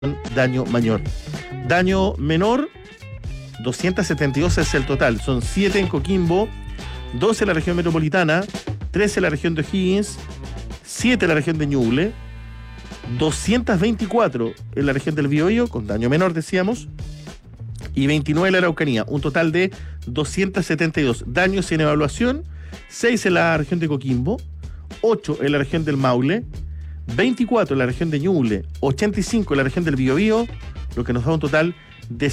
daño mayor. Daño menor, 272 es el total. Son 7 en Coquimbo, 12 en la región metropolitana, 13 en la región de O'Higgins, 7 en la región de Ñuble, 224 en la región del Biobío, con daño menor decíamos, y 29 en la Araucanía. Un total de 272 daños en evaluación, 6 en la región de Coquimbo, 8 en la región del Maule, 24 en la región de Ñuble, 85 en la región del Biobío, lo que nos da un total de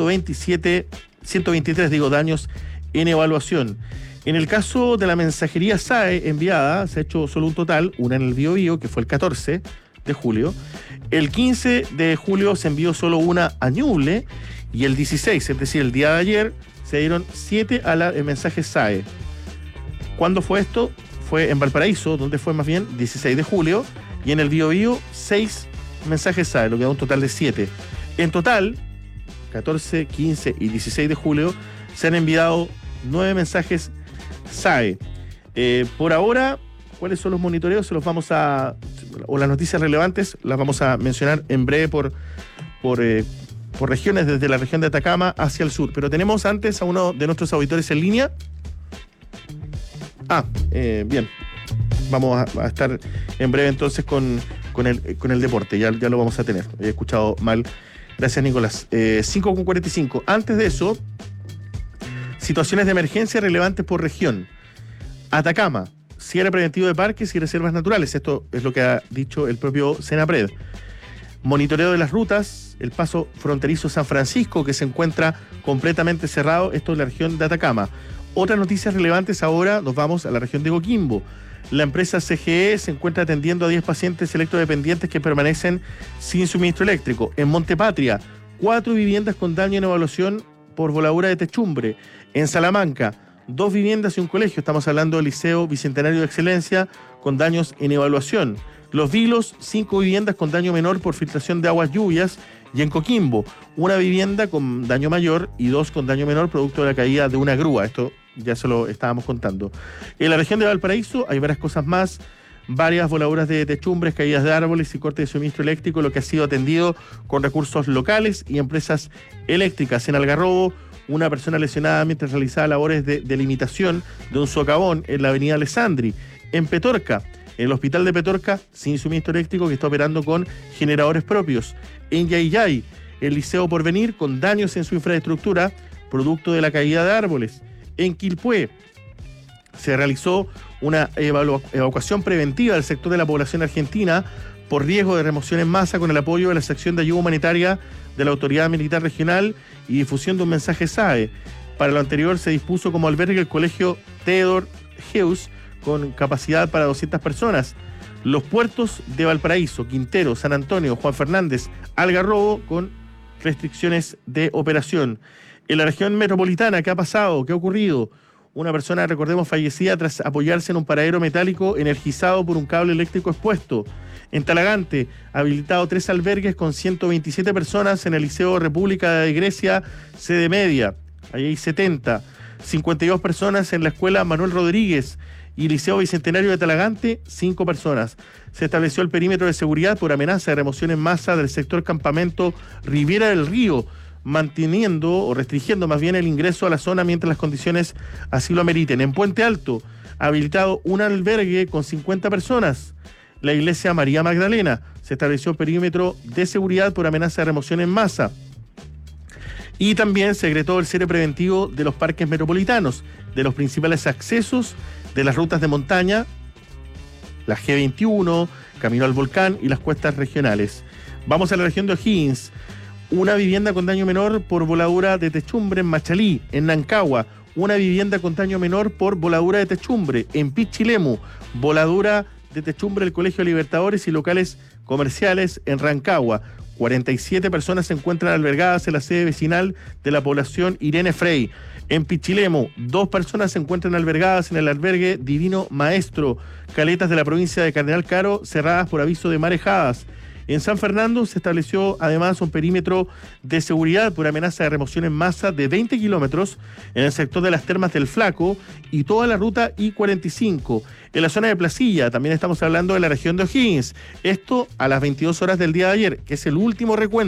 123 daños en evaluación. En el caso de la mensajería SAE enviada, se ha hecho solo un total, una en el Biobío, que fue el 14 de julio. El 15 de julio se envió solo una a Ñuble, y el 16, es decir, el día de ayer, se dieron 7 a la mensaje SAE. ¿Cuándo fue esto? Fue en Valparaíso, donde fue más bien 16 de julio, y en el Biobío 6 mensajes SAE, lo que da un total de 7. En total, 14, 15 y 16 de julio se han enviado 9 mensajes SAE. Por ahora, ¿cuáles son los monitoreos? Se los vamos a, o las noticias relevantes, las vamos a mencionar en breve por regiones, desde la región de Atacama hacia el sur. Pero tenemos antes a uno de nuestros auditores en línea. Bien. Vamos a estar en breve entonces con el deporte. Ya lo vamos a tener. He escuchado mal. Gracias, Nicolás. 5:45. Antes de eso, situaciones de emergencia relevantes por región. Atacama, cierre preventivo de parques y reservas naturales. Esto es lo que ha dicho el propio Senapred. Monitoreo de las rutas, el paso fronterizo San Francisco, que se encuentra completamente cerrado. Esto es la región de Atacama. Otras noticias relevantes ahora, nos vamos a la región de Coquimbo. La empresa CGE se encuentra atendiendo a 10 pacientes electrodependientes que permanecen sin suministro eléctrico. En Montepatria, 4 viviendas con daño en evaluación por voladura de techumbre. En Salamanca, 2 viviendas y un colegio. Estamos hablando del Liceo Bicentenario de Excelencia con daños en evaluación. Los Vilos, 5 viviendas con daño menor por filtración de aguas lluvias. Y en Coquimbo, 1 vivienda con daño mayor y 2 con daño menor producto de la caída de una grúa. Esto ya se lo estábamos contando. En la región de Valparaíso hay varias cosas más, varias voladuras de techumbres, caídas de árboles y cortes de suministro eléctrico, lo que ha sido atendido con recursos locales y empresas eléctricas. En Algarrobo, una persona lesionada mientras realizaba labores de delimitación de un socavón en la avenida Alessandri. En Petorca, el hospital de Petorca, sin suministro eléctrico, que está operando con generadores propios. En Yayay, el Liceo Porvenir, con daños en su infraestructura, producto de la caída de árboles. En Quilpué, se realizó una evacuación preventiva del sector de la población argentina por riesgo de remoción en masa con el apoyo de la sección de ayuda humanitaria de la Autoridad Militar Regional y difusión de un mensaje SAE. Para lo anterior se dispuso como albergue el colegio Theodor Heuss, con capacidad para 200 personas. Los puertos de Valparaíso, Quintero, San Antonio, Juan Fernández, Algarrobo, con restricciones de operación. En la región metropolitana, ¿qué ha pasado? ¿Qué ha ocurrido? Una persona, recordemos, fallecida tras apoyarse en un paradero metálico energizado por un cable eléctrico expuesto. En Talagante, habilitado 3 albergues con 127 personas en el Liceo República de Grecia, sede media. Ahí hay 70. 52 personas en la escuela Manuel Rodríguez y Liceo Bicentenario de Talagante, 5 personas. Se estableció el perímetro de seguridad por amenaza de remoción en masa del sector campamento Riviera del Río, manteniendo o restringiendo más bien el ingreso a la zona mientras las condiciones así lo ameriten. En Puente Alto, habilitado un albergue con 50 personas. La iglesia María Magdalena, se estableció perímetro de seguridad por amenaza de remoción en masa. Y también se decretó el cierre preventivo de los parques metropolitanos, de los principales accesos de las rutas de montaña, la G21, Camino al Volcán y las cuestas regionales. Vamos a la región de O'Higgins. Una vivienda con daño menor por voladura de techumbre en Machalí. En Nancagua, una vivienda con daño menor por voladura de techumbre. En Pichilemu, voladura de techumbre del Colegio Libertadores y locales comerciales en Rancagua. 47 personas se encuentran albergadas en la sede vecinal de la población Irene Frey. En Pichilemu, 2 personas se encuentran albergadas en el albergue Divino Maestro. Caletas de la provincia de Cardenal Caro cerradas por aviso de marejadas. En San Fernando se estableció además un perímetro de seguridad por amenaza de remoción en masa de 20 kilómetros en el sector de las Termas del Flaco y toda la ruta I-45. En la zona de Placilla también estamos hablando de la región de O'Higgins. Esto a las 22 horas del día de ayer, que es el último recuento.